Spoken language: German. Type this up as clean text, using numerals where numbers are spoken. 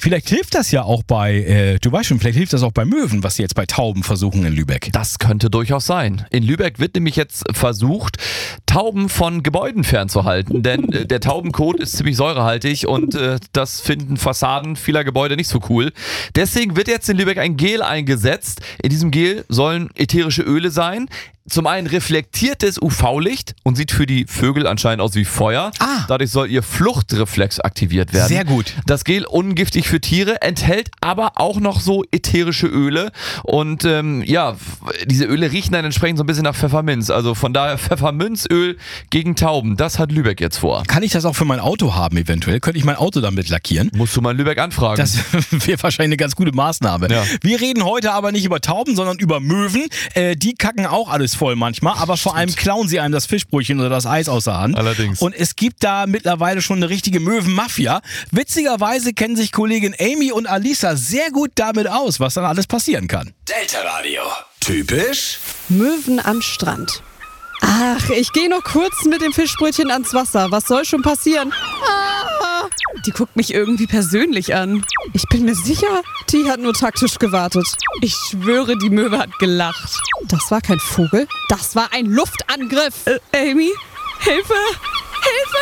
Vielleicht hilft das ja auch du weißt schon, vielleicht hilft das auch bei Möwen, was sie jetzt bei Tauben versuchen in Lübeck. Das könnte durchaus sein. In Lübeck wird nämlich jetzt versucht, Tauben von Gebäuden fernzuhalten, denn der Taubenkot ist ziemlich säurehaltig und das finden Fassaden vieler Gebäude nicht so cool. Deswegen wird jetzt in Lübeck ein Gel eingesetzt. In diesem Gel sollen ätherische Öle sein. Zum einen reflektiert es UV-Licht und sieht für die Vögel anscheinend aus wie Feuer. Dadurch soll ihr Fluchtreflex aktiviert werden. Sehr gut. Das Gel, ungiftig für Tiere, enthält aber auch noch so ätherische Öle. Und diese Öle riechen dann entsprechend so ein bisschen nach Pfefferminz. Also von daher Pfefferminzöl gegen Tauben. Das hat Lübeck jetzt vor. Kann ich das auch für mein Auto haben eventuell? Könnte ich mein Auto damit lackieren? Musst du mal in Lübeck anfragen. Das wäre wahrscheinlich eine ganz gute Maßnahme. Ja. Wir reden heute aber nicht über Tauben, sondern über Möwen. Die kacken auch alles voll manchmal, aber vor allem klauen sie einem das Fischbrötchen oder das Eis aus der Hand. Allerdings. Und es gibt da mittlerweile schon eine richtige Möwenmafia. Witzigerweise kennen sich Kollegin Amy und Alisa sehr gut damit aus, was dann alles passieren kann. Delta Radio. Typisch Möwen am Strand. Ach, ich gehe noch kurz mit dem Fischbrötchen ans Wasser. Was soll schon passieren? Die guckt mich irgendwie persönlich an. Ich bin mir sicher, die hat nur taktisch gewartet. Ich schwöre, die Möwe hat gelacht. Das war kein Vogel. Das war ein Luftangriff. Amy? Hilfe! Hilfe!